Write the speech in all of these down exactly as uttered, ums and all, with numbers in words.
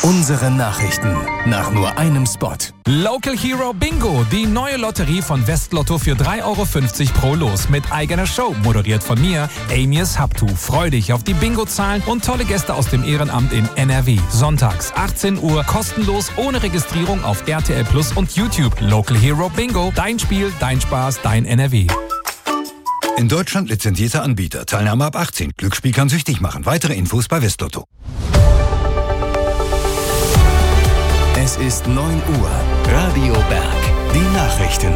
Unsere Nachrichten nach nur einem Spot. Local Hero Bingo, die neue Lotterie von Westlotto für drei Euro fünfzig pro Los mit eigener Show, moderiert von mir, Amias Habtu. Freu dich auf die Bingo-Zahlen und tolle Gäste aus dem Ehrenamt in N R W. Sonntags achtzehn Uhr, kostenlos, ohne Registrierung auf R T L Plus und YouTube. Local Hero Bingo, dein Spiel, dein Spaß, dein N R W. In Deutschland lizenzierter Anbieter. Teilnahme ab achtzehn. Glücksspiel kann süchtig machen. Weitere Infos bei Westlotto. Es ist neun Uhr. Radio Berg. Die Nachrichten.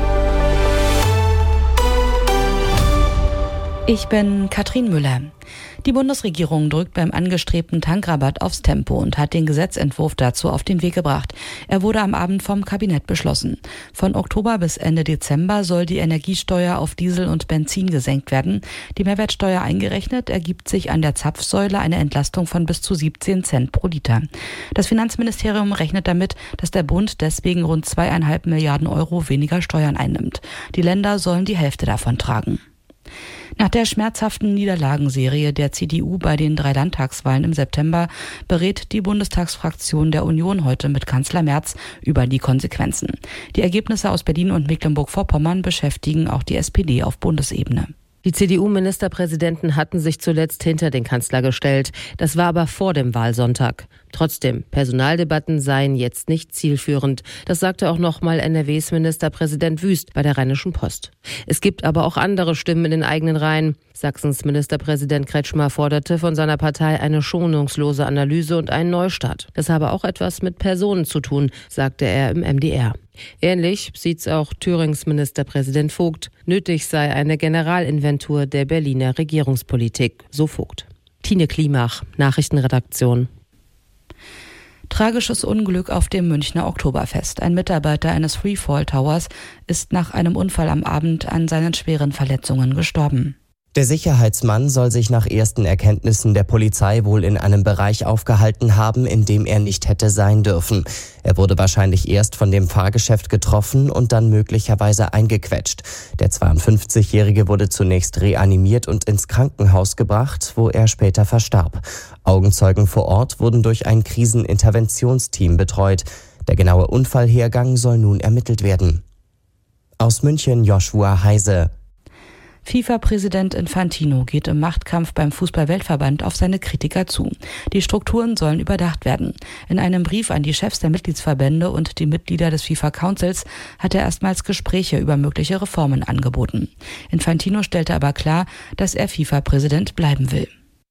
Ich bin Katrin Müller. Die Bundesregierung drückt beim angestrebten Tankrabatt aufs Tempo und hat den Gesetzentwurf dazu auf den Weg gebracht. Er wurde am Abend vom Kabinett beschlossen. Von Oktober bis Ende Dezember soll die Energiesteuer auf Diesel und Benzin gesenkt werden. Die Mehrwertsteuer eingerechnet ergibt sich an der Zapfsäule eine Entlastung von bis zu siebzehn Cent pro Liter. Das Finanzministerium rechnet damit, dass der Bund deswegen rund zweieinhalb Milliarden Euro weniger Steuern einnimmt. Die Länder sollen die Hälfte davon tragen. Nach der schmerzhaften Niederlagenserie der C D U bei den drei Landtagswahlen im September berät die Bundestagsfraktion der Union heute mit Kanzler Merz über die Konsequenzen. Die Ergebnisse aus Berlin und Mecklenburg-Vorpommern beschäftigen auch die S P D auf Bundesebene. Die C D U-Ministerpräsidenten hatten sich zuletzt hinter den Kanzler gestellt. Das war aber vor dem Wahlsonntag. Trotzdem, Personaldebatten seien jetzt nicht zielführend. Das sagte auch nochmal N R Ws Ministerpräsident Wüst bei der Rheinischen Post. Es gibt aber auch andere Stimmen in den eigenen Reihen. Sachsens Ministerpräsident Kretschmer forderte von seiner Partei eine schonungslose Analyse und einen Neustart. Das habe auch etwas mit Personen zu tun, sagte er im M D R. Ähnlich sieht's auch Thürings Ministerpräsident Vogt. Nötig sei eine Generalinventur der Berliner Regierungspolitik, so Vogt. Tine Klimach, Nachrichtenredaktion. Tragisches Unglück auf dem Münchner Oktoberfest. Ein Mitarbeiter eines Freefall Towers ist nach einem Unfall am Abend an seinen schweren Verletzungen gestorben. Der Sicherheitsmann soll sich nach ersten Erkenntnissen der Polizei wohl in einem Bereich aufgehalten haben, in dem er nicht hätte sein dürfen. Er wurde wahrscheinlich erst von dem Fahrgeschäft getroffen und dann möglicherweise eingequetscht. Der zweiundfünfzigjährige wurde zunächst reanimiert und ins Krankenhaus gebracht, wo er später verstarb. Augenzeugen vor Ort wurden durch ein Kriseninterventionsteam betreut. Der genaue Unfallhergang soll nun ermittelt werden. Aus München Joshua Heise. FIFA-Präsident Infantino geht im Machtkampf beim Fußball-Weltverband auf seine Kritiker zu. Die Strukturen sollen überdacht werden. In einem Brief an die Chefs der Mitgliedsverbände und die Mitglieder des FIFA-Councils hat er erstmals Gespräche über mögliche Reformen angeboten. Infantino stellte aber klar, dass er FIFA-Präsident bleiben will.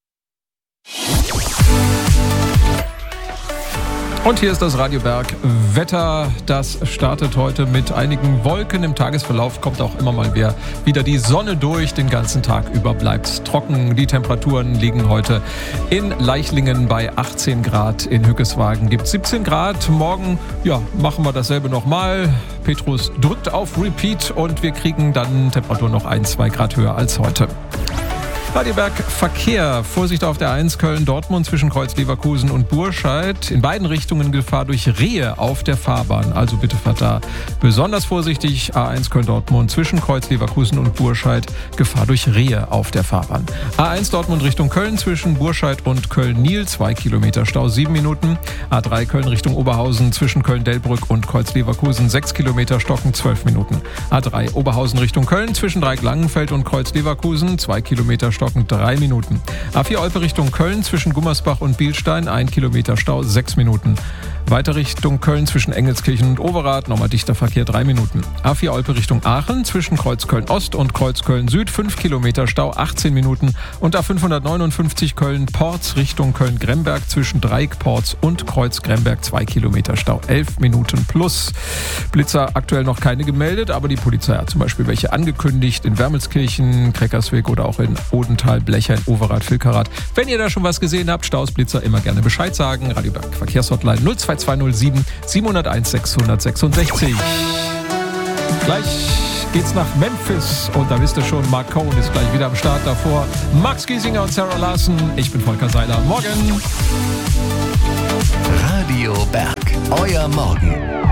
Und hier ist das Radio Berg Wetter. Das startet heute mit einigen Wolken. Im Tagesverlauf kommt auch immer mal wieder, wieder die Sonne durch. Den ganzen Tag über bleibt trocken. Die Temperaturen liegen heute in Leichlingen bei achtzehn Grad. In Hückeswagen gibt es siebzehn Grad. Morgen ja, machen wir dasselbe nochmal. Petrus drückt auf Repeat und wir kriegen dann Temperaturen noch ein, zwei Grad höher als heute. Radio Berg Verkehr. Vorsicht auf der eins Köln-Dortmund zwischen Kreuz Leverkusen und Burscheid. In beiden Richtungen Gefahr durch Rehe auf der Fahrbahn. Also bitte fahrt da besonders vorsichtig. A eins Köln-Dortmund zwischen Kreuz Leverkusen und Burscheid. Gefahr durch Rehe auf der Fahrbahn. A eins Dortmund Richtung Köln zwischen Burscheid und Köln-Niel. Zwei Kilometer Stau, sieben Minuten. A drei Köln Richtung Oberhausen zwischen Köln-Delbrück und Kreuz Leverkusen. Sechs Kilometer Stocken, zwölf Minuten. A drei Oberhausen Richtung Köln zwischen Dreieck-Langenfeld und Kreuz Leverkusen. Zwei Kilometer Stocken. Drei Minuten. A vier Olpe Richtung Köln zwischen Gummersbach und Bielstein, ein Kilometer Stau, sechs Minuten. Weiter Richtung Köln zwischen Engelskirchen und Overath, nochmal dichter Verkehr, drei Minuten. A vier Olpe Richtung Aachen zwischen Kreuz Köln-Ost und Kreuz Köln-Süd, fünf Kilometer Stau, achtzehn Minuten. Und A fünfhundertneunundfünfzig Köln-Porz Richtung Köln-Gremberg zwischen Dreieck-Porz und Kreuz-Gremberg, zwei Kilometer Stau, elf Minuten plus. Blitzer aktuell noch keine gemeldet, aber die Polizei hat zum Beispiel welche angekündigt in Wermelskirchen, Kreckersweg oder auch in Odenthal, Blechern, Overath, Vilkerath. Wenn ihr da schon was gesehen habt, Staus, Blitzer, immer gerne Bescheid sagen. Radio Berg Verkehrshotline null zwei zwei null sieben sieben null eins sechs sechs sechs. Gleich geht's nach Memphis und da wisst ihr schon, Mark Cohen ist gleich wieder am Start. Davor Max Giesinger und Sarah Larsen. Ich bin Volker Seiler. Morgen. Radio Berg, euer Morgen.